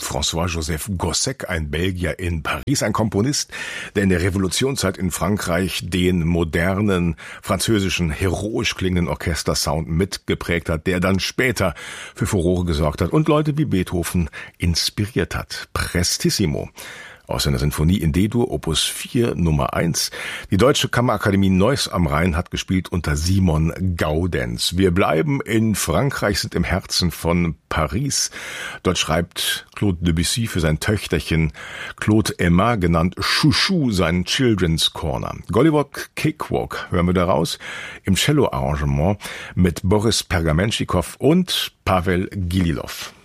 François-Joseph Gossec, ein Belgier in Paris, ein Komponist, der in der Revolutionszeit in Frankreich den modernen, französischen, heroisch klingenden Orchestersound mitgeprägt hat, der dann später für Furore gesorgt hat und Leute wie Beethoven inspiriert hat. Prestissimo. Aus seiner Sinfonie in D-Dur, Opus 4, Nummer 1. Die Deutsche Kammerakademie Neuss am Rhein hat gespielt unter Simon Gaudenz. Wir bleiben in Frankreich, sind im Herzen von Paris. Dort schreibt Claude Debussy für sein Töchterchen Claude Emma, genannt Chouchou, seinen Children's Corner. Gollivot Cakewalk hören wir daraus im Cello-Arrangement mit Boris Pergamenschikow und Pavel Gililov.